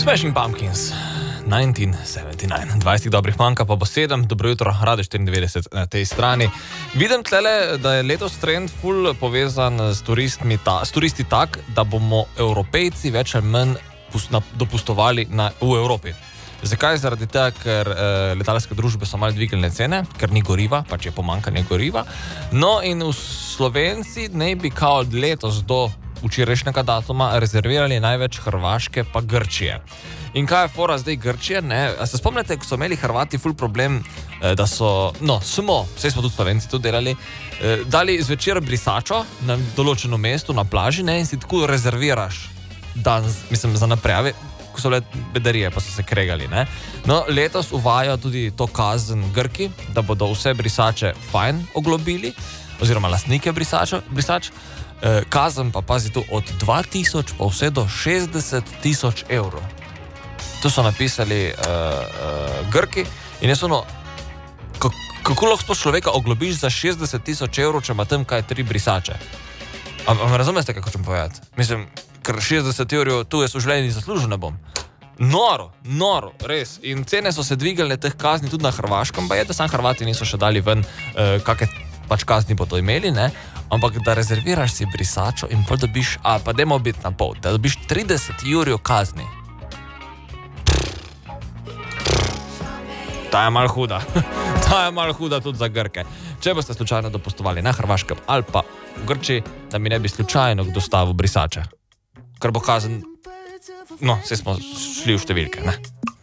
Smashing Pumpkins, 1979. 20 dobrih manjka, pa bo 7. Dobro jutro, Radio 94 na tej strani. Vidim tlele, da je letos trend ful povezan s turisti tak, da bomo Evropejci več ali manj dopustovali v Evropi. Zakaj? Zaradi tega, ker letalske družbe so malo dvignile cene, ker ni goriva, pač je pomanjkanje goriva. No in v Slovenci ne bi kao od letos do včerajšnjega datuma rezervirali največ Hrvaške pa Grčije. In kaj je fora zdaj Grčije? A se spomnite, ko so imeli Hrvati ful problem, da so, vse smo tudi Slovenci to delali, dali zvečer brisačo na določeno mesto na plaži, in si tako rezerviraš dan, za naprej, ko so bile bedarije, pa so se kregali, ne. No, letos uvajajo tudi to kazen Grki, da bodo vse brisače fajn oglobili, oziroma lastnike brisač, kazen pa, pazi tu, od 2000 pa vse do 60.000 evrov. To so napisali Grki in jaz kako lahko sploh človeka oglobiš za 60.000 evrov, če ima tam kaj 3 brisače? A me razumete, kako ćem povedati? Mislim, ker 60 evrov tu jaz v življenju zaslužil ne bom. Noro, res. In cene so se dvigale teh kazni tudi na Hrvaškem, pa je, da sam Hrvati niso še dali ven, kakve pač kazni bo to imeli, ne? Ampak da rezerviraš si brisačo in pol dobiš, pa dajmo biti na pol, da dobiš 30 evrov kazni. Ta je malo huda. Ta je malo huda tudi za Grke. Če boste slučajno dopustovali na Hrvaškem ali pa v Grčiji, da mi ne bi slučajno kdo stavil brisače. Ker bo kazen, saj smo šli v številke, ne?